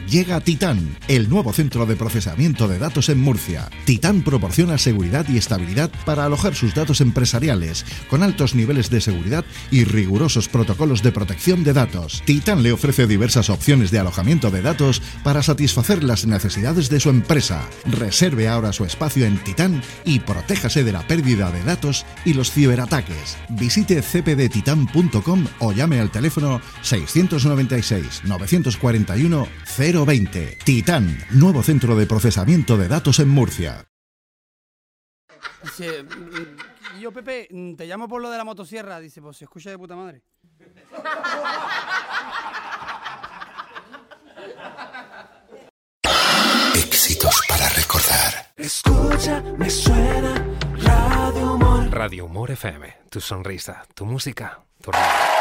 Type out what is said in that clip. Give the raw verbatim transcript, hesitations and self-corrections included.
Llega Titán, el nuevo centro de procesamiento de datos en Murcia. Titán proporciona seguridad y estabilidad para alojar sus datos empresariales, con altos niveles de seguridad y rigurosos protocolos de protección de datos. Titán le ofrece diversas opciones de alojamiento de datos para satisfacer las necesidades de su empresa. Reserve ahora su espacio en Titán y protéjase de la pérdida de datos y los ciberataques. Visite c p d titan punto com o llame al teléfono seiscientos noventa y seis, novecientos cuarenta y uno, cero veinte. Titán, nuevo centro de procesamiento de datos en Murcia. Dice, yo Pepe, te llamo por lo de la motosierra. Dice, pues se escucha de puta madre. Éxitos para recordar. Escucha, me suena Radio Humor. Radio Humor F M, tu sonrisa, tu música, tu radio.